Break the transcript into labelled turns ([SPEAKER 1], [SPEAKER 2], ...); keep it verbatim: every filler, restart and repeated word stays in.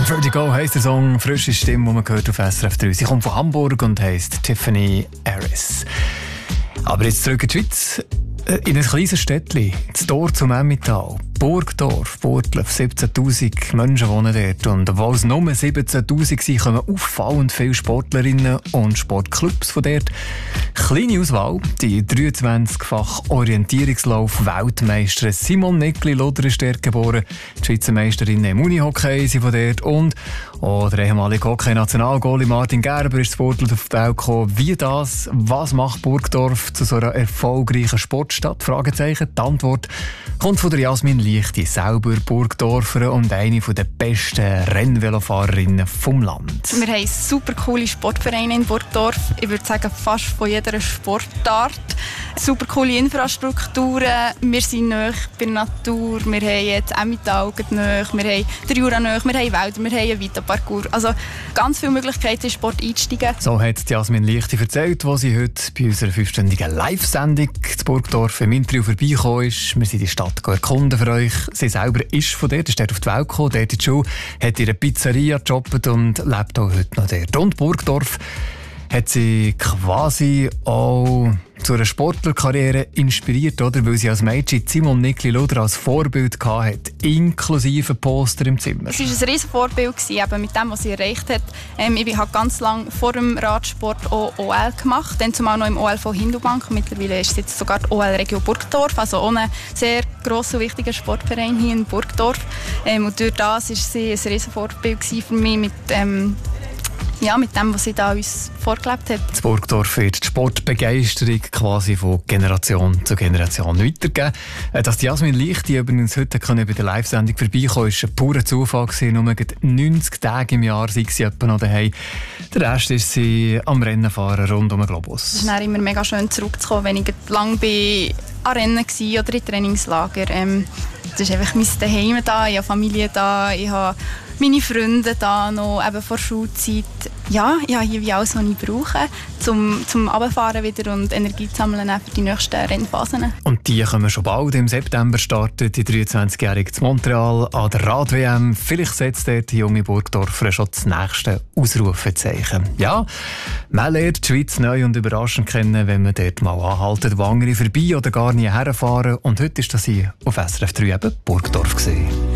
[SPEAKER 1] Vertigo heisst der Song, frische Stimme, die man hört auf S R F drei. Sie kommt von Hamburg und heisst Tiffany Harris. Aber jetzt zurück in die Schweiz, in ein kleines Städtchen, das Tor zum Emmental. Burgdorf, Burgdorf, siebzehntausend Menschen wohnen dort. Und obwohl es nur siebzehntausend sind, kommen auffallend viele Sportlerinnen und Sportclubs von dort. Kleine Auswahl, die dreiundzwanzigfache Orientierungslauf-Weltmeisterin Simone Nickli-Loder ist dort geboren. Die Schweizer Meisterinnen im Unihockey sind von dort. Und auch der ehemalige Hockey-Nationalgoalie Martin Gerber ist sportlich auf die Welt gekommen. Wie das? Was macht Burgdorf zu so einer erfolgreichen Sportstadt? Fragezeichen. Die Antwort kommt von der Jasmin Lichti, selber Burgdorfer und eine der besten Rennvelofahrerinnen vom Land.
[SPEAKER 2] Wir haben super coole Sportvereine in Burgdorf. Ich würde sagen, fast von jeder Sportart. Super coole Infrastrukturen. Wir sind nahe bei der Natur. Wir haben jetzt Emmental nahe. Wir haben den Jura nahe. Wir haben Wälder. Wir haben einen Vita-Parcours. Also ganz viele Möglichkeiten, in Sport einzusteigen.
[SPEAKER 1] So hat Jasmin Lichti erzählt, als sie heute bei unserer fünfstündigen Live-Sendung zu Burgdorf im Interview vorbeigekommen ist. Wir sind die Stadt erkunden für euch. Sie selber ist von dort, ist dort auf die Welt gekommen, dort in die Schule, hat in einer Pizzeria gejobbt und lebt auch heute noch dort. Und Burgdorf hat sie quasi auch zu einer Sportlerkarriere inspiriert, oder? Weil sie als Mädchen Simone Nickli-Loder als Vorbild hatte, inklusive Poster im Zimmer.
[SPEAKER 2] Es war ein riesen Vorbild, eben mit dem, was sie erreicht hat. Ähm, ich habe ganz lange vor dem Radsport auch O L gemacht, dann zumal noch im O L von Hindubank. Mittlerweile ist es jetzt sogar die O L-Region Burgdorf, also auch ein sehr grosser und wichtiger Sportverein hier in Burgdorf. Ähm, und durch das war sie ein riesen Vorbild für mich mit ähm, Ja, mit dem, was sie da uns vorgelebt hat.
[SPEAKER 1] In Burgdorf wird die Sportbegeisterung quasi von Generation zu Generation weitergegeben. Dass die Jasmin Lichti übrigens heute bei der Live-Sendung vorbeikommen, war ein purer Zufall. Nur neunzig Tage im Jahr sei sie etwa noch daheim. Der Rest ist sie am Rennen fahren rund um den Globus.
[SPEAKER 2] Es ist immer mega schön zurückzukommen, wenn ich lange bei an Rennen war oder in Trainingslager. Ähm, das ist einfach mein Zuhause da, ich habe Familie da, ich habe meine Freunde da noch, eben vor Schulzeit. Ja, ich habe hier wie alles, was ich brauche, um zum Runterfahren wieder und Energie zu sammeln für die nächsten Rennphasen.
[SPEAKER 1] Und die kommen schon bald. Im September startet die dreiundzwanzigjährige zu Montreal an der Rad-W M. Vielleicht setzt dort die junge Burgdorfer schon das nächste Ausrufezeichen. Ja, man lernt die Schweiz neu und überraschend kennen, wenn man dort mal anhaltet, wo andere vorbei oder gar nie herfahren. Und heute war das hier auf S R F drei eben Burgdorf gewesen.